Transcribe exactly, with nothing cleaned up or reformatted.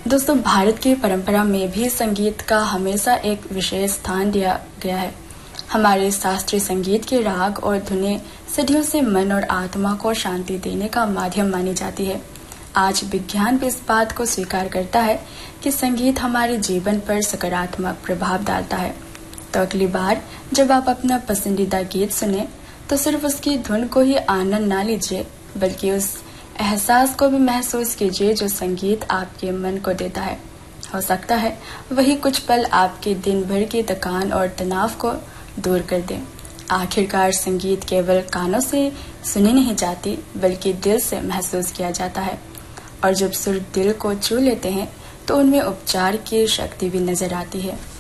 दोस्तों, भारत की परंपरा में भी संगीत का हमेशा एक विशेष स्थान दिया गया है। हमारे शास्त्रीय संगीत के राग और धुनें सदियों से मन और आत्मा को शांति देने का माध्यम मानी जाती है। आज विज्ञान भी इस बात को स्वीकार करता है कि संगीत हमारे जीवन पर सकारात्मक प्रभाव डालता है। तो अगली बार जब आप अपना पसंदीदा गीत सुने तो सिर्फ उसकी धुन को ही आनंद ना लीजिए, बल्कि उस एहसास को भी महसूस कीजिए जो संगीत आपके मन को देता है। हो सकता है वही कुछ पल आपके दिन भर की थकान और तनाव को दूर कर दे। आखिरकार संगीत केवल कानों से सुनी नहीं जाती, बल्कि दिल से महसूस किया जाता है, और जब सुर दिल को छू लेते हैं तो उनमें उपचार की शक्ति भी नजर आती है।